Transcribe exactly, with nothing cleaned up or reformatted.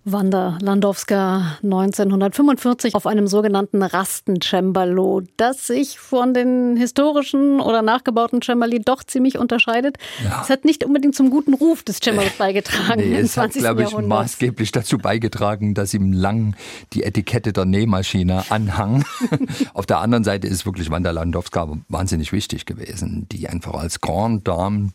Wanda Landowska neunzehnhundertfünfundvierzig auf einem sogenannten Rasten-Cembalo, das sich von den historischen oder nachgebauten Cembali doch ziemlich unterscheidet. Ja. Es hat nicht unbedingt zum guten Ruf des Cembalos beigetragen nee, im es hat, zwanzigsten glaube ich, Jahrhundert. maßgeblich dazu beigetragen, dass ihm lang die Etikette der Nähmaschine anhang. Auf der anderen Seite ist wirklich Wanda Landowska wahnsinnig wichtig gewesen, die einfach als Grande Dame